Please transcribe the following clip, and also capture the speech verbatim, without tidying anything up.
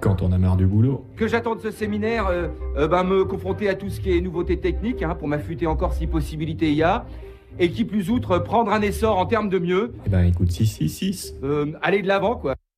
quand on a marre du boulot. Que j'attende ce séminaire, euh, euh, ben, me confronter à tout ce qui est nouveauté technique, hein, pour m'affûter encore si possibilité il y a, et qui plus outre, prendre un essor en termes de mieux. Eh ben écoute, six six six. Euh, aller de l'avant, quoi.